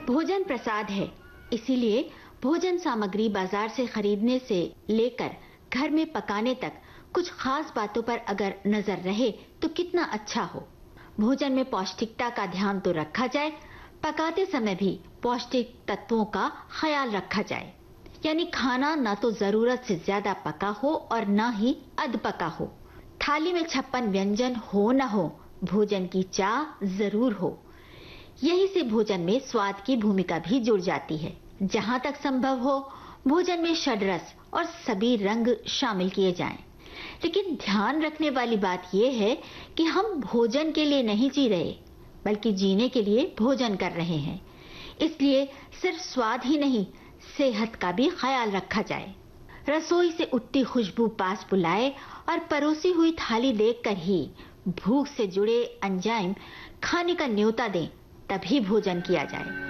भोजन प्रसाद है, इसीलिए भोजन सामग्री बाजार से खरीदने से लेकर घर में पकाने तक कुछ खास बातों पर अगर नजर रहे तो कितना अच्छा हो। भोजन में पौष्टिकता का ध्यान तो रखा जाए, पकाते समय भी पौष्टिक तत्वों का ख्याल रखा जाए। यानी खाना ना तो जरूरत से ज्यादा पका हो और ना ही अध पका हो। थाली में 56 व्यंजन हो न हो, भोजन की चाह जरूर हो। यही से भोजन में स्वाद की भूमिका भी जुड़ जाती है। जहां तक संभव हो भोजन में षड्रस और सभी रंग शामिल किए जाएं। लेकिन ध्यान रखने वाली बात यह है कि हम भोजन के लिए नहीं जी रहे, बल्कि जीने के लिए भोजन कर रहे हैं। इसलिए सिर्फ स्वाद ही नहीं, सेहत का भी ख्याल रखा जाए। रसोई से उठती खुशबू पास बुलाए और परोसी हुई थाली देखकर ही भूख से जुड़े एंजाइम खाने का न्योता दें, तभी भोजन किया जाए।